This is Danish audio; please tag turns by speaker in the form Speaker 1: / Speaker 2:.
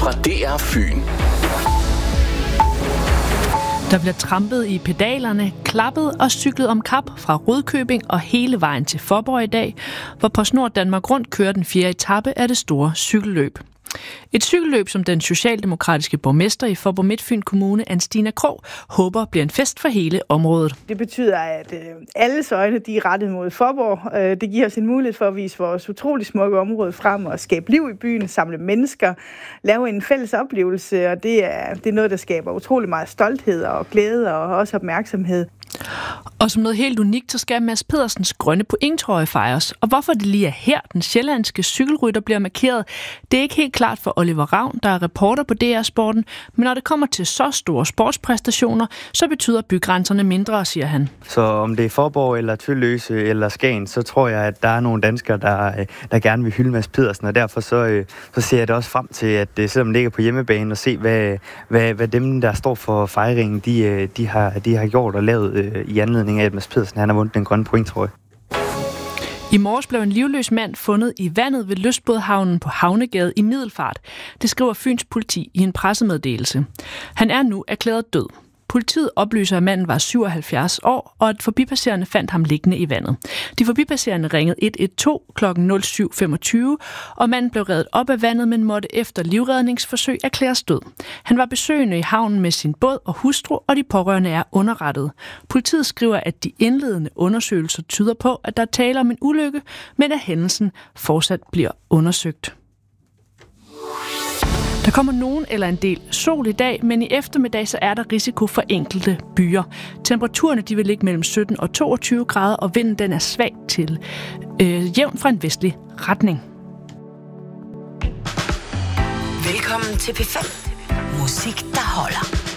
Speaker 1: fra DR Fyn.
Speaker 2: Der bliver trampet i pedalerne, klappet og cyklet om kap fra Rudkøbing og hele vejen til Faaborg i dag, hvor PostNord Danmark Rundt kører den 4. etape af det store cykelløb. Et cykelløb, som den socialdemokratiske borgmester i Faaborg Midtfyn Kommune, Anstina Krog, håber bliver en fest for hele området.
Speaker 3: Det betyder, at alles øjne de er rettet mod Faaborg. Det giver os en mulighed for at vise vores utrolig smukke område frem og skabe liv i byen, samle mennesker, lave en fælles oplevelse, og det er noget, der skaber utrolig meget stolthed og glæde og også opmærksomhed.
Speaker 2: Og som noget helt unikt, så skal Mads Pedersens grønne pointtrøje fejres. Og hvorfor det lige er her, den sjællandske cykelrytter bliver markeret, det er ikke helt klart for Oliver Ravn, der er reporter på DR Sporten. Men når det kommer til så store sportspræstationer, så betyder bygrænserne mindre, siger han.
Speaker 4: Så om det er Faaborg eller Tølløse eller Skagen, så tror jeg, at der er nogle danskere, der gerne vil hylde Mads Pedersen. Og derfor så ser jeg det også frem til, at selvom det ligger på hjemmebane, og se, hvad dem, der står for fejringen, de har gjort og lavet i anledning af, at Mads Pedersen han har vundet den grønne pointtrøje.
Speaker 2: I morges blev en livløs mand fundet i vandet ved lystbådhavnen på Havnegade i Middelfart. Det skriver Fyns politi i en pressemeddelelse. Han er nu erklæret død. Politiet oplyser, at manden var 77 år, og at forbipasserende fandt ham liggende i vandet. De forbipasserende ringede 112 kl. 07.25, og manden blev reddet op af vandet, men måtte efter livredningsforsøg erklæres død. Han var besøgende i havnen med sin båd og hustru, og de pårørende er underrettet. Politiet skriver, at de indledende undersøgelser tyder på, at der taler om en ulykke, men at hændelsen fortsat bliver undersøgt. Der kommer nogen eller en del sol i dag, men i eftermiddag så er der risiko for enkelte byer. Temperaturerne de vil ligge mellem 17 og 22 grader, og vinden den er svag til jævn fra en vestlig retning.
Speaker 5: Velkommen til P5. Musik, der holder.